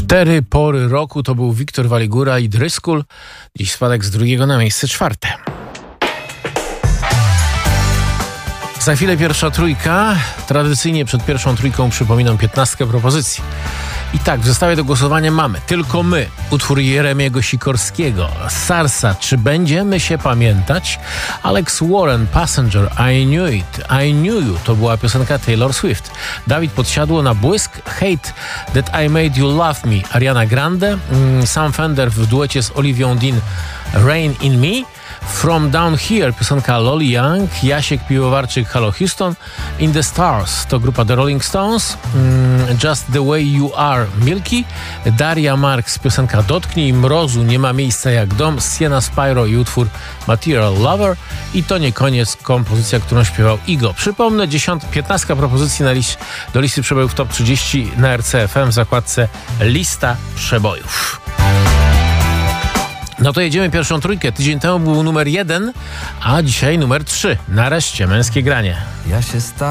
4 pory roku to był Wiktor Waligura i Driscoll. Dziś spadek z 2 na miejsce 4. Za chwilę pierwsza trójka. Tradycyjnie przed pierwszą trójką przypominam 15 propozycji. I tak, w zestawie do głosowania mamy Tylko my, utwór Jeremiego Sikorskiego, Sarsa, Czy będziemy się pamiętać, Alex Warren, Passenger, I Knew It, I Knew You, to była piosenka Taylor Swift. Dawid Podsiadło na Błysk, Hate That I Made You Love Me, Ariana Grande, Sam Fender w duecie z Olivią Dean, Rain in Me, From Down Here, piosenka Lolly Young, Jasiek Piwowarczyk, Hello Houston, In the Stars, to grupa The Rolling Stones, Just the Way You Are, Milky, Daria Marks, piosenka Dotknij, Mrozu, Nie ma miejsca jak dom, Sienna Spyro i utwór Material Lover i to nie koniec, kompozycja, którą śpiewał Igo. Przypomnę, 15 propozycji do listy przebojów Top 30 na RCFM w zakładce Lista przebojów. No to jedziemy pierwszą trójkę. Tydzień temu był numer 1, a dzisiaj numer 3. Nareszcie męskie granie. Ja się